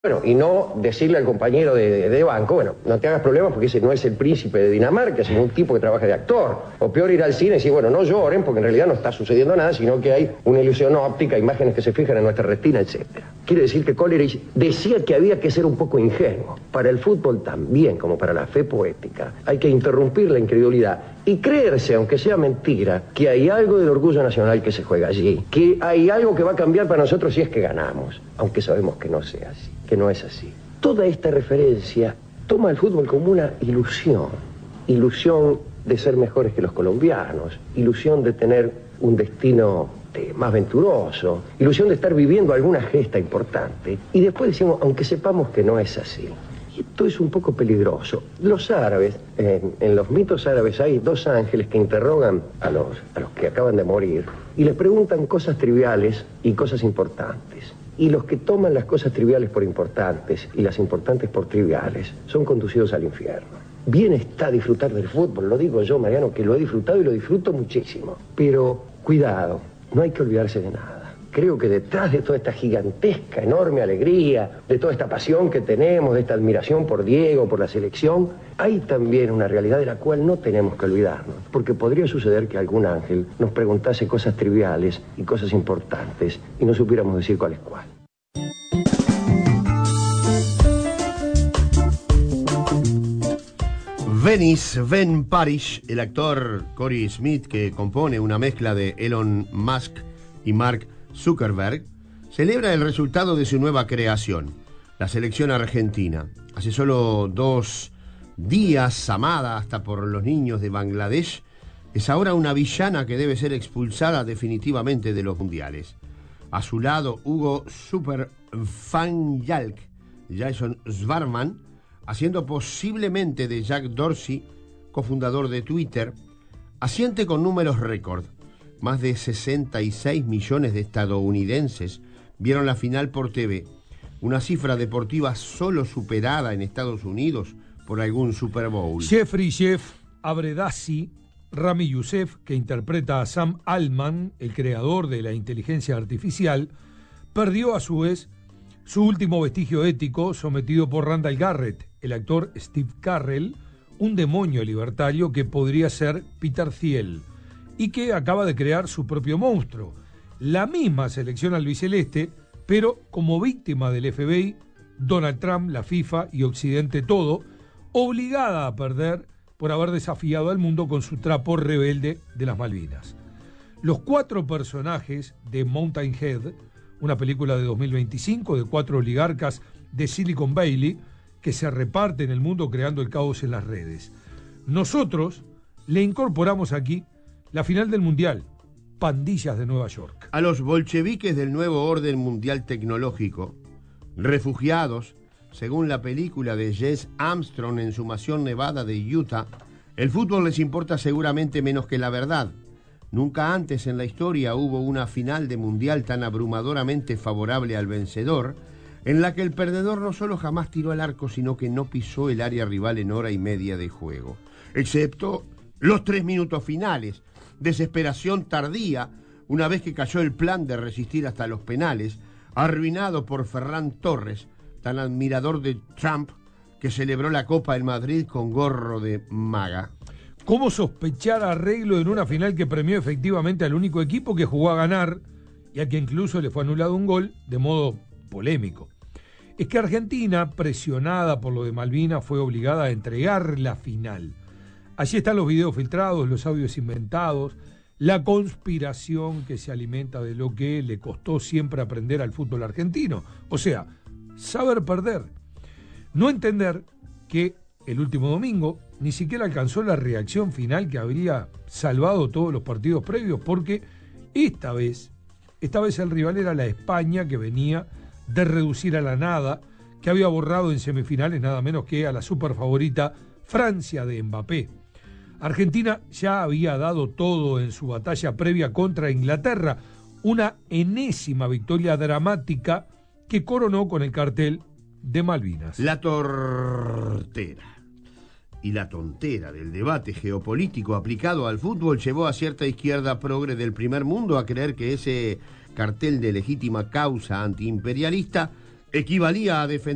Bueno, y no decirle al compañero de banco, bueno, no te hagas problemas porque ese no es el príncipe de Dinamarca, sino un tipo que trabaja de actor. O peor, ir al cine y decir, bueno, no lloren porque en realidad no está sucediendo nada, sino que hay una ilusión óptica, imágenes que se fijan en nuestra retina, etc. Quiere decir que Coleridge decía que había que ser un poco ingenuo. Para el fútbol también, como para la fe poética, hay que interrumpir la incredulidad y creerse, aunque sea mentira, que hay algo del orgullo nacional que se juega allí, que hay algo que va a cambiar para nosotros si es que ganamos, aunque sabemos que no sea así, que no es así. Toda esta referencia toma el fútbol como una ilusión de ser mejores que los colombianos, ilusión de tener un destino más venturoso, ilusión de estar viviendo alguna gesta importante, y después decimos, aunque sepamos que no es así. Y esto es un poco peligroso. Los árabes, en los mitos árabes hay dos ángeles que interrogan a los que acaban de morir y les preguntan cosas triviales y cosas importantes. Y los que toman las cosas triviales por importantes y las importantes por triviales son conducidos al infierno. Bien está disfrutar del fútbol, lo digo yo, Mariano, que lo he disfrutado y lo disfruto muchísimo. Pero cuidado, no hay que olvidarse de nada. Creo que detrás de toda esta gigantesca, enorme alegría, de toda esta pasión que tenemos, de esta admiración por Diego, por la selección, hay también una realidad de la cual no tenemos que olvidarnos, porque podría suceder que algún ángel nos preguntase cosas triviales y cosas importantes y no supiéramos decir cuál es cuál. Ben Parish, el actor Corey Smith, que compone una mezcla de Elon Musk y Mark Zuckerberg, celebra el resultado de su nueva creación, la selección argentina. Hace solo 2 días, amada hasta por los niños de Bangladesh, es ahora una villana que debe ser expulsada definitivamente de los mundiales. A su lado, Hugo Superfanjalk, Jason Schwartzman, haciendo posiblemente de Jack Dorsey, cofundador de Twitter, asiente con números récord. Más de 66 millones de estadounidenses vieron la final por TV, una cifra deportiva solo superada en Estados Unidos por algún Super Bowl. Jeffrey Jeff Abredassi, Rami Youssef, que interpreta a Sam Altman, el creador de la inteligencia artificial, perdió a su vez su último vestigio ético sometido por Randall Garrett, el actor Steve Carell, un demonio libertario que podría ser Peter Thiel, y que acaba de crear su propio monstruo, la misma selección albiceleste, pero como víctima del FBI, Donald Trump, la FIFA y Occidente todo, obligada a perder por haber desafiado al mundo con su trapo rebelde de las Malvinas. Los 4 personajes de Mountain Head, una película de 2025 de 4 oligarcas de Silicon Valley que se reparten el mundo creando el caos en las redes. Nosotros le incorporamos aquí la final del Mundial, Pandillas de Nueva York. A los bolcheviques del nuevo orden mundial tecnológico, refugiados, según la película de Jess Armstrong en su mansión nevada de Utah, el fútbol les importa seguramente menos que la verdad. Nunca antes en la historia hubo una final de mundial tan abrumadoramente favorable al vencedor, en la que el perdedor no solo jamás tiró al arco, sino que no pisó el área rival en hora y media de juego. Excepto los 3 minutos finales, desesperación tardía, una vez que cayó el plan de resistir hasta los penales, arruinado por Ferran Torres, tan admirador de Trump, que celebró la Copa del Madrid con gorro de maga. ¿Cómo sospechar arreglo en una final que premió efectivamente al único equipo que jugó a ganar y a que incluso le fue anulado un gol de modo polémico? Es que Argentina, presionada por lo de Malvinas, fue obligada a entregar la final. Allí están los videos filtrados, los audios inventados, la conspiración que se alimenta de lo que le costó siempre aprender al fútbol argentino. O sea, saber perder. No entender que el último domingo ni siquiera alcanzó la reacción final que habría salvado todos los partidos previos, porque esta vez el rival era la España, que venía de reducir a la nada, que había borrado en semifinales nada menos que a la superfavorita Francia de Mbappé. Argentina ya había dado todo en su batalla previa contra Inglaterra, una enésima victoria dramática que coronó con el cartel de Malvinas. La tortera y la tontera del debate geopolítico aplicado al fútbol llevó a cierta izquierda progre del primer mundo a creer que ese cartel de legítima causa antiimperialista equivalía a defender